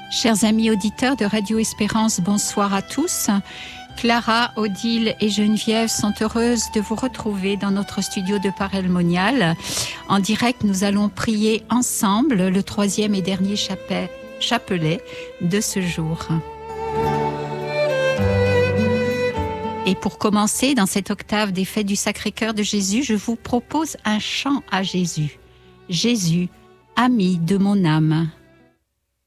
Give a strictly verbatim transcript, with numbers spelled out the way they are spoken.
Chers amis auditeurs de Radio Espérance, bonsoir à tous. Clara, Odile et Geneviève sont heureuses de vous retrouver dans notre studio de Paray-le-Monial. En direct, nous allons prier ensemble le troisième et dernier chapelet de ce jour. Et pour commencer, dans cette octave des fêtes du Sacré-Cœur de Jésus, je vous propose un chant à Jésus. Jésus, ami de mon âme.